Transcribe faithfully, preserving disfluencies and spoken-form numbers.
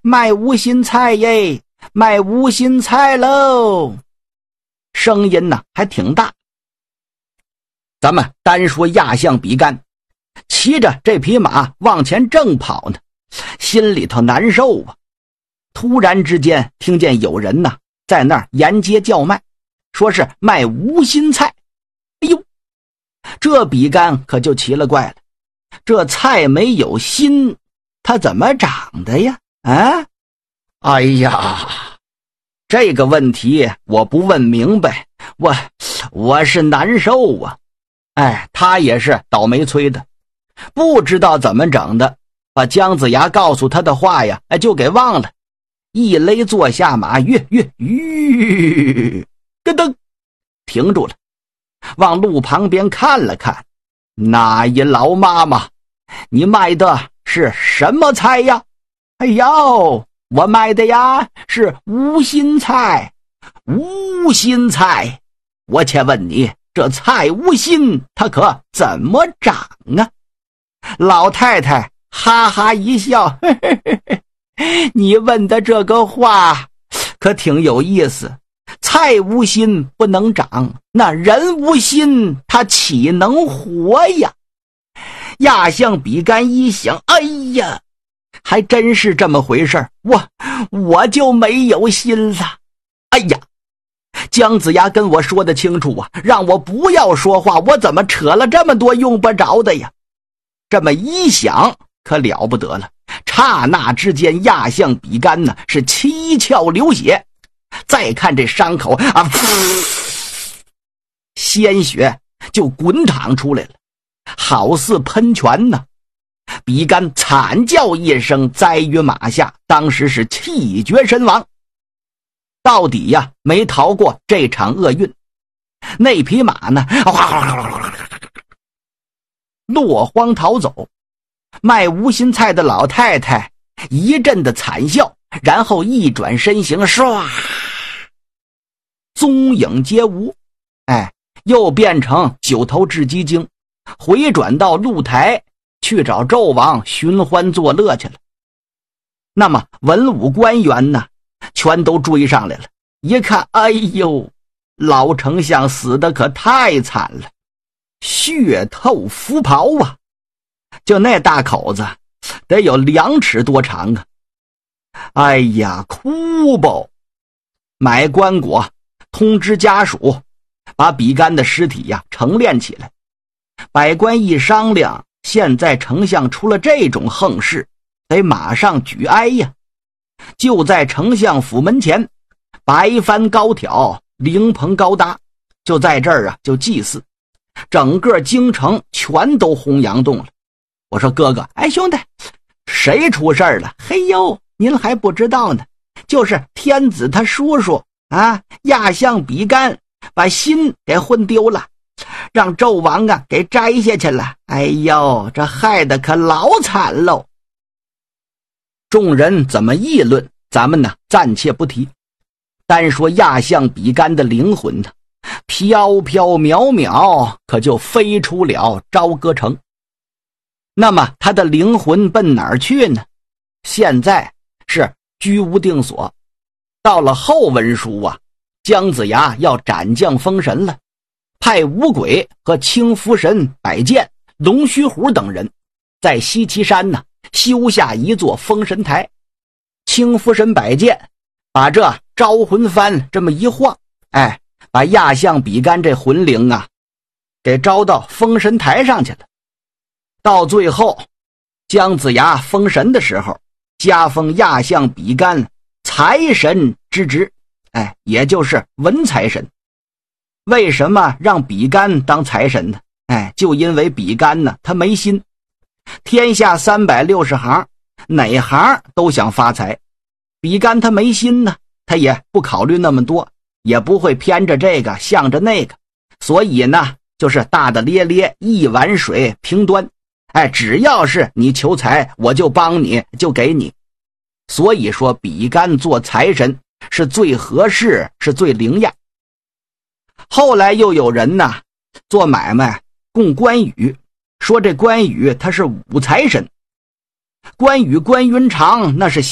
卖无心菜耶，卖无心菜喽！声音呢还挺大。咱们单说亚象比干，骑着这匹马往前正跑呢，心里头难受啊。突然之间听见有人呢在那儿沿街叫卖，说是卖无心菜。哎呦，这比干可就奇了怪了，这菜没有心，它怎么长的呀？啊，哎呀，这个问题我不问明白，我我是难受啊。哎，他也是倒霉催的，不知道怎么整的，把姜子牙告诉他的话呀，哎，就给忘了。一勒坐下马，跃跃吁，咯噔，停住了，往路旁边看了看，那一老妈妈，你卖的是什么菜呀？哎呦，我卖的呀是无心菜。无心菜，我且问你，这菜无心，它可怎么长啊？老太太哈哈一笑，呵呵呵呵，你问的这个话可挺有意思。菜无心不能长，那人无心他岂能活呀？亚象比干一想，哎呀，还真是这么回事，我我就没有心了。哎呀，姜子牙跟我说得清楚啊，让我不要说话，我怎么扯了这么多用不着的呀？这么一想可了不得了，刹那之间亚象比干呢是七窍流血，再看这伤口啊，鲜血就滚淌出来了，好似喷泉呢。比干惨叫一声，栽于马下，当时是气绝身亡。到底呀没逃过这场厄运，那匹马呢落荒逃走。卖无心菜的老太太一阵的惨笑，然后一转身形，唰，踪影皆无。哎，又变成九头雉鸡精，回转到露台去找纣王寻欢作乐去了。那么文武官员呢全都追上来了，一看，哎呦，老丞相死得可太惨了，血透服袍啊，就那大口子得有两尺多长啊！哎呀，哭吧！买棺椁，通知家属，把比干的尸体呀陈殓起来。百官一商量，现在丞相出了这种横事，得马上举哀呀！就在丞相府门前，白帆高挑，灵棚高搭，就在这儿啊就祭祀，整个京城全都轰洋动了。我说哥哥，哎兄弟，谁出事儿了？嘿呦，您还不知道呢，就是天子他叔叔啊，亚象比干把心给混丢了，让纣王啊给摘下去了。哎呦，这害得可老惨喽！众人怎么议论，咱们呢暂且不提，单说亚象比干的灵魂呢，飘飘渺渺，可就飞出了朝歌城。那么他的灵魂奔哪儿去呢？现在是居无定所。到了后文书啊，姜子牙要斩将封神了，派五鬼和青福神摆剑、龙须虎等人在西岐山呢修下一座封神台。青福神摆剑把这招魂幡这么一晃，哎，把亚象比干这魂灵啊给招到封神台上去了。到最后姜子牙封神的时候，加封亚象比干财神之职，哎，也就是文财神。为什么让比干当财神呢？哎，就因为比干呢他没心，天下三百六十行，哪行都想发财，比干他没心呢，他也不考虑那么多，也不会偏着这个向着那个，所以呢就是大大咧咧，一碗水平端。哎，只要是你求财，我就帮你，就给你。所以说比干做财神是最合适，是最灵验。后来又有人呢做买卖供关羽，说这关羽他是武财神。关羽关云长那是